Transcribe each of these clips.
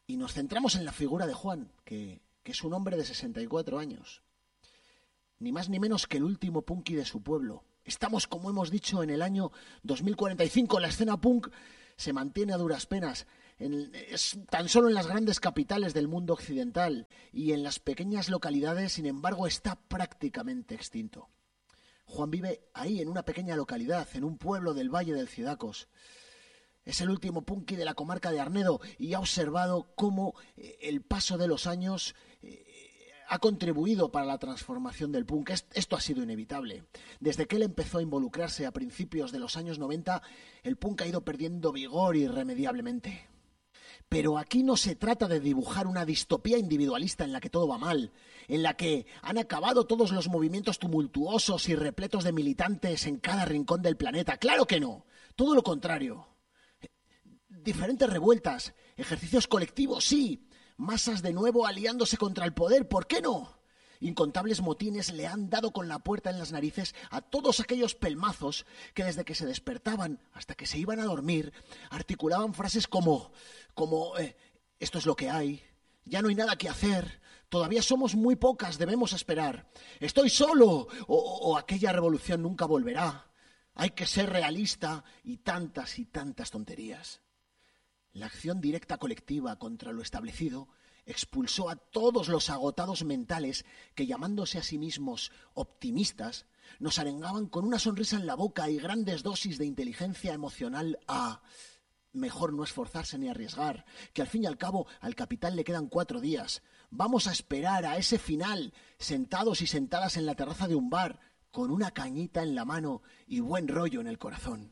Y nos centramos en la figura de Juan, que es un hombre de 64 años. Ni más ni menos que el último punky de su pueblo. Estamos, como hemos dicho, en el año 2045. La escena punk se mantiene a duras penas. Es tan solo en las grandes capitales del mundo occidental, y en las pequeñas localidades, sin embargo, está prácticamente extinto. Juan vive ahí, en una pequeña localidad, en un pueblo del Valle del Cidacos. Es el último punky de la comarca de Arnedo y ha observado cómo el paso de los años ha contribuido para la transformación del punk. Esto ha sido inevitable. Desde que él empezó a involucrarse a principios de los años 90, el punk ha ido perdiendo vigor irremediablemente. Pero aquí no se trata de dibujar una distopía individualista en la que todo va mal, en la que han acabado todos los movimientos tumultuosos y repletos de militantes en cada rincón del planeta. ¡Claro que no! Todo lo contrario. Diferentes revueltas, ejercicios colectivos, sí. Masas de nuevo aliándose contra el poder, ¿por qué no? Incontables motines le han dado con la puerta en las narices a todos aquellos pelmazos que desde que se despertaban hasta que se iban a dormir articulaban frases como esto es lo que hay, ya no hay nada que hacer, todavía somos muy pocas, debemos esperar, estoy solo o aquella revolución nunca volverá, hay que ser realista y tantas tonterías. La acción directa colectiva contra lo establecido expulsó a todos los agotados mentales que, llamándose a sí mismos optimistas, nos arengaban con una sonrisa en la boca y grandes dosis de inteligencia emocional a mejor no esforzarse ni arriesgar, que al fin y al cabo al capital le quedan 4 días. Vamos a esperar a ese final, sentados y sentadas en la terraza de un bar, con una cañita en la mano y buen rollo en el corazón.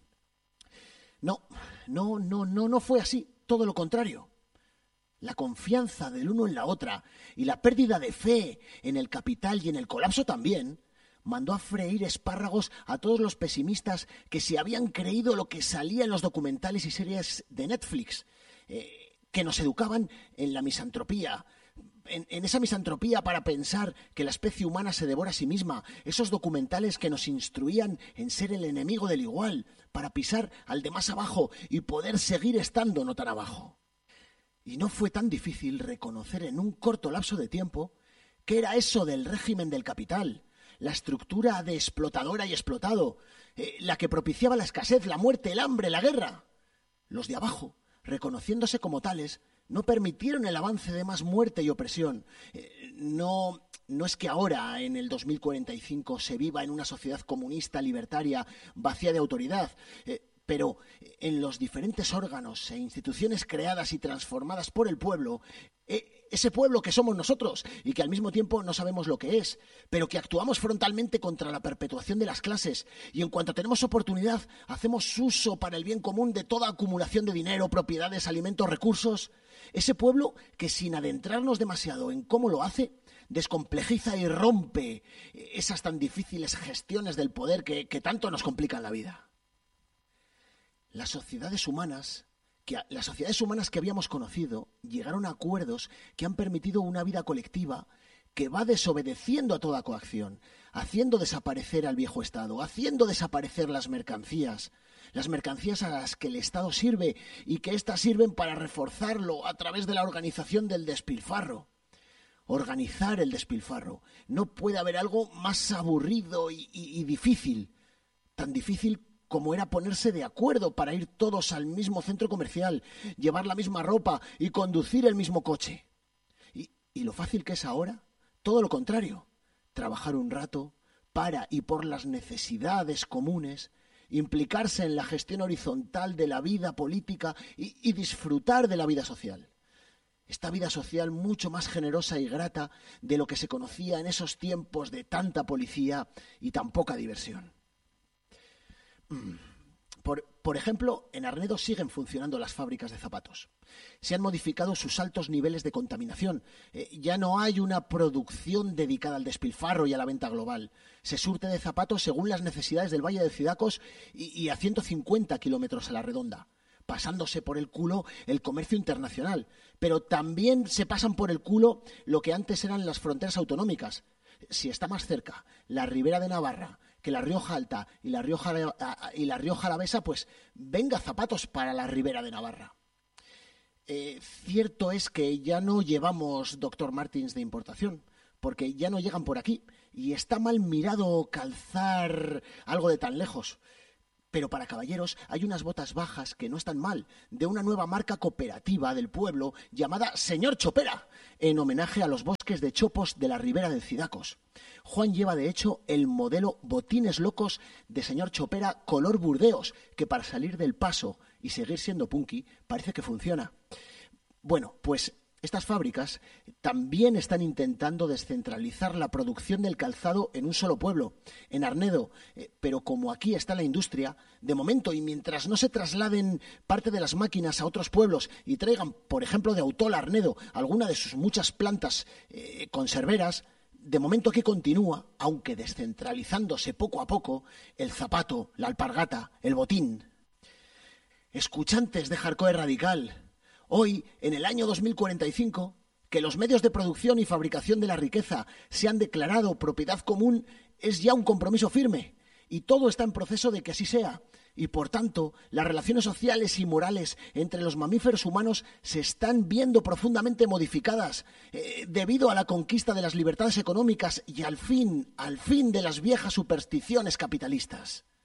No fue así, todo lo contrario. La confianza del uno en la otra y la pérdida de fe en el capital y en el colapso también mandó a freír espárragos a todos los pesimistas que se habían creído lo que salía en los documentales y series de Netflix, que nos educaban en la misantropía, en esa misantropía para pensar que la especie humana se devora a sí misma, esos documentales que nos instruían en ser el enemigo del igual, para pisar al de más abajo y poder seguir estando no tan abajo. Y no fue tan difícil reconocer en un corto lapso de tiempo qué era eso del régimen del capital, la estructura de explotadora y explotado, la que propiciaba la escasez, la muerte, el hambre, la guerra. Los de abajo, reconociéndose como tales, no permitieron el avance de más muerte y opresión. No es que ahora, en el 2045, se viva en una sociedad comunista, libertaria, vacía de autoridad, pero en los diferentes órganos e instituciones creadas y transformadas por el pueblo, ese pueblo que somos nosotros y que al mismo tiempo no sabemos lo que es, pero que actuamos frontalmente contra la perpetuación de las clases y en cuanto tenemos oportunidad hacemos uso para el bien común de toda acumulación de dinero, propiedades, alimentos, recursos, ese pueblo que sin adentrarnos demasiado en cómo lo hace, descomplejiza y rompe esas tan difíciles gestiones del poder que tanto nos complican la vida. Las sociedades humanas que habíamos conocido llegaron a acuerdos que han permitido una vida colectiva que va desobedeciendo a toda coacción, haciendo desaparecer al viejo Estado, haciendo desaparecer las mercancías a las que el Estado sirve y que éstas sirven para reforzarlo a través de la organización del despilfarro. Organizar el despilfarro. No puede haber algo más aburrido y difícil, tan difícil como era ponerse de acuerdo para ir todos al mismo centro comercial, llevar la misma ropa y conducir el mismo coche. Y lo fácil que es ahora, todo lo contrario, trabajar un rato para y por las necesidades comunes, implicarse en la gestión horizontal de la vida política y disfrutar de la vida social. Esta vida social mucho más generosa y grata de lo que se conocía en esos tiempos de tanta policía y tan poca diversión. Por ejemplo, en Arnedo siguen funcionando las fábricas de zapatos. Se han modificado sus altos niveles de contaminación. Ya no hay una producción dedicada al despilfarro y a la venta global. Se surte de zapatos según las necesidades del Valle de Cidacos y a 150 kilómetros a la redonda, pasándose por el culo el comercio internacional. Pero también se pasan por el culo lo que antes eran las fronteras autonómicas. Si está más cerca la Ribera de Navarra que la Rioja Alta y la Rioja Alavesa, pues venga zapatos para la Ribera de Navarra. Cierto es que ya no llevamos Dr. Martins de importación, porque ya no llegan por aquí y está mal mirado calzar algo de tan lejos. Pero para caballeros hay unas botas bajas que no están mal, de una nueva marca cooperativa del pueblo llamada Señor Chopera, en homenaje a los bosques de chopos de la ribera del Cidacos. Juan lleva de hecho el modelo Botines Locos de Señor Chopera color Burdeos, que para salir del paso y seguir siendo punky parece que funciona. Bueno, pues estas fábricas también están intentando descentralizar la producción del calzado en un solo pueblo, en Arnedo, pero como aquí está la industria, de momento y mientras no se trasladen parte de las máquinas a otros pueblos y traigan, por ejemplo, de Autola a Arnedo alguna de sus muchas plantas conserveras, de momento aquí continúa, aunque descentralizándose poco a poco, el zapato, la alpargata, el botín. Escuchantes de Hardcore Radical, hoy, en el año 2045, que los medios de producción y fabricación de la riqueza se han declarado propiedad común es ya un compromiso firme, y todo está en proceso de que así sea. Y por tanto, las relaciones sociales y morales entre los mamíferos humanos se están viendo profundamente modificadas debido a la conquista de las libertades económicas y al fin de las viejas supersticiones capitalistas.